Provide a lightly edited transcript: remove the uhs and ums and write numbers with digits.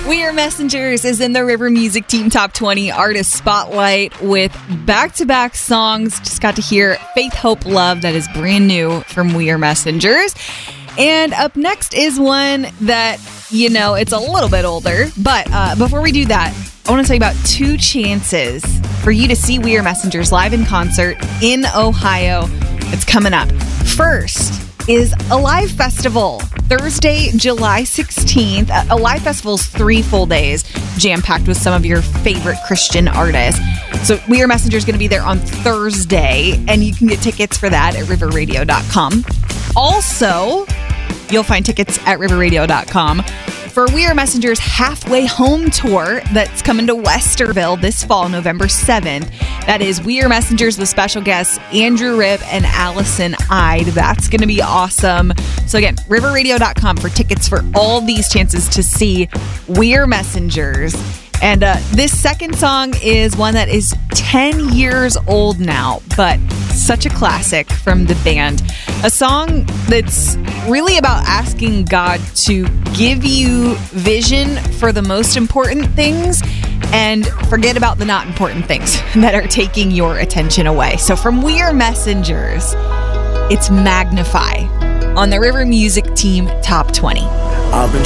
We Are Messengers is in the River Music Team Top 20 Artist Spotlight with back-to-back songs. Just got to hear Faith, Hope, Love. That is brand new from We Are Messengers. And up next is one that, you know, it's a little bit older. But before we do that, I want to tell you about 2 chances for you to see We Are Messengers live in concert in Ohio. It's coming up. First is Alive Festival, Thursday, July 16th. Alive Festival's 3 full days, jam-packed with some of your favorite Christian artists. So We Are Messengers going to be there on Thursday, and you can get tickets for that at riverradio.com. Also, you'll find tickets at riverradio.com for We Are Messengers Halfway Home Tour that's coming to Westerville this fall, November 7th. That is We Are Messengers with special guests Andrew Ripp and Allison Ide. That's going to be awesome. So again, riverradio.com for tickets for all these chances to see We Are Messengers. And this second song is one that is 10 years old now, but such a classic from the band. A song that's really about asking God to give you vision for the most important things and forget about the not important things that are taking your attention away. So from We Are Messengers, it's Magnify on the River Music Team Top 20. I've been